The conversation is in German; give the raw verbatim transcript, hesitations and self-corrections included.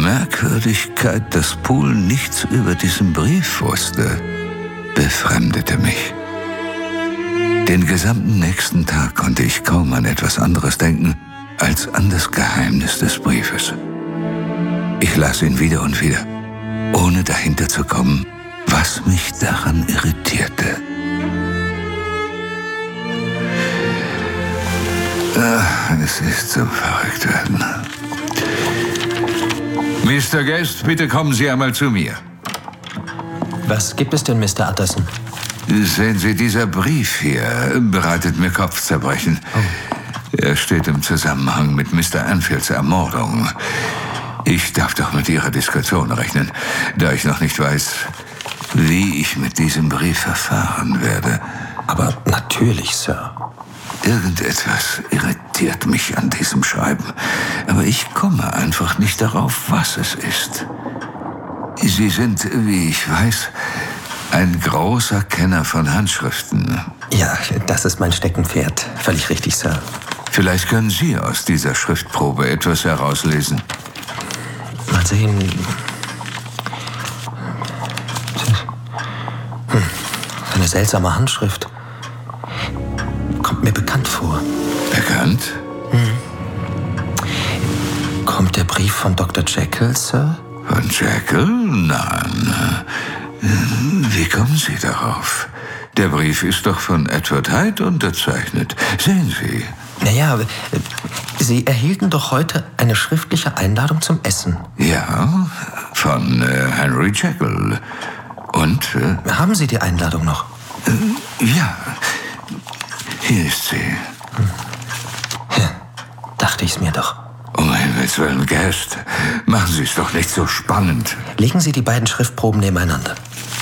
Merkwürdigkeit, dass Poole nichts über diesen Brief wusste, befremdete mich. Den gesamten nächsten Tag konnte ich kaum an etwas anderes denken als an das Geheimnis des Briefes. Ich las ihn wieder und wieder, ohne dahinter zu kommen, was mich daran irritierte. Ach, es ist zum Verrücktwerden. Mister Guest, bitte kommen Sie einmal zu mir. Was gibt es denn, Mister Utterson? Sehen Sie, dieser Brief hier bereitet mir Kopfzerbrechen. Oh. Er steht im Zusammenhang mit Mister Anfields Ermordung. Ich darf doch mit Ihrer Diskretion rechnen, da ich noch nicht weiß, wie ich mit diesem Brief verfahren werde. Aber natürlich, Sir. Irgendetwas irritiert mich an diesem Schreiben, aber ich komme einfach nicht darauf, was es ist. Sie sind, wie ich weiß, ein großer Kenner von Handschriften. Ja, das ist mein Steckenpferd. Völlig richtig, Sir. Vielleicht können Sie aus dieser Schriftprobe etwas herauslesen. Mal sehen. Hm. Eine seltsame Handschrift. Kommt mir bekannt vor. Bekannt? Hm. Kommt der Brief von Doktor Jekyll, Sir? Von Jekyll? Nein. Wie kommen Sie darauf? Der Brief ist doch von Edward Hyde unterzeichnet. Sehen Sie. Naja, Sie erhielten doch heute eine schriftliche Einladung zum Essen. Ja, von äh, Henry Jekyll. Und? Äh, Haben Sie die Einladung noch? Äh, ja. Hier ist sie. Hm. Ja, dachte ich's mir doch. Um Himmels Willen, Guest, machen Sie es doch nicht so spannend. Legen Sie die beiden Schriftproben nebeneinander.